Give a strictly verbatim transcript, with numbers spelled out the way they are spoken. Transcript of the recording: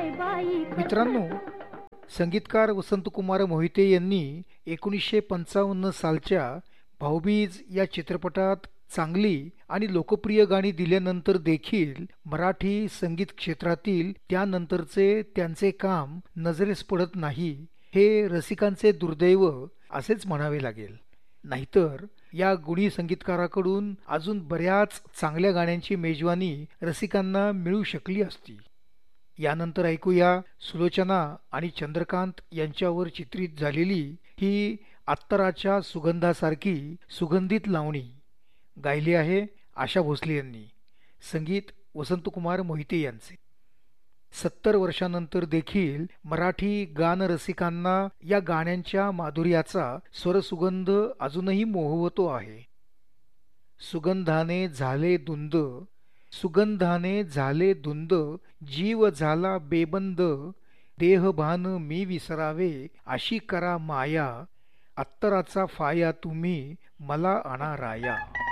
मित्रांनो, संगीतकार वसंतकुमार मोहिते यांनी एकोणीसशे पंचावन्न सालच्या भाऊबीज या चित्रपटात चांगली आणि लोकप्रिय गाणी दिल्यानंतर देखील मराठी संगीत क्षेत्रातील त्यानंतरचे त्यांचे काम नजरेस पडत नाही, हे रसिकांचे दुर्दैव असेच म्हणावे लागेल. नाहीतर या गुणी संगीतकाराकडून अजून बऱ्याच चांगल्या गाण्यांची मेजवानी रसिकांना मिळू शकली असती. यानंतर ऐकूया सुलोचना आणि चंद्रकांत यांच्यावर चित्रित झालेली ही अत्तराच्या सुगंधासारखी सुगंधित लावणी. गायली आहे आशा भोसले यांनी, संगीत वसंतकुमार मोहिते यांचे. सत्तर वर्षानंतर देखील मराठी गानरसिकांना या गाण्यांच्या माधुर्याचा स्वरसुगंध अजूनही मोहवतो आहे. सुगंधाने झाले धुंद, सुगंधाने झाले धुंद, जीव झाला बेबंद, देहभान मी विसरावे अशी करा माया, अत्तराचा फाया तुम्ही मला आणा राया.